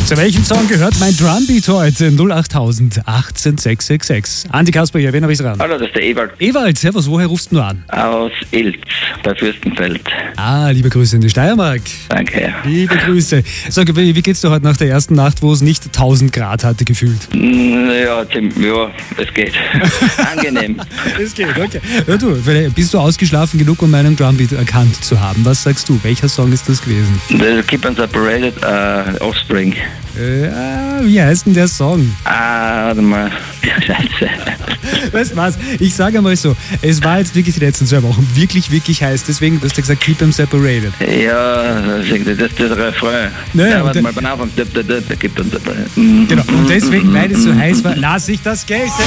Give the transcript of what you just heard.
Zu welchem Song gehört mein Drumbeat heute? 08000 18666. Andi Kasper hier, wen habe ich dran? Hallo, das ist der Ewald Ewald, servus, woher rufst du an? aus Ilz bei Fürstenfeld. Liebe Grüße in die Steiermark. Danke. Liebe Grüße. Sag, wie geht's dir heute nach der ersten Nacht, wo es nicht 1000 Grad hatte gefühlt? Ja, es geht. Angenehm. Es geht, okay. Ja, du, bist du ausgeschlafen genug, um meinen Drumbeat erkannt zu haben? Was sagst du? Welcher Song ist das gewesen? The Keep on Separated, Offspring. Wie heißt denn der Song? Warte mal. Scheiße. Weißt du was? Ich sage mal so, es war jetzt wirklich die letzten 2 Wochen wirklich, wirklich heiß. Deswegen hast du gesagt, keep them separated. Ja, das ist das Refrain. Naja, warte mal, beim Anfang, Keep on Separated. Genau, und deswegen, weil es so heiß war, lass ich das gelten.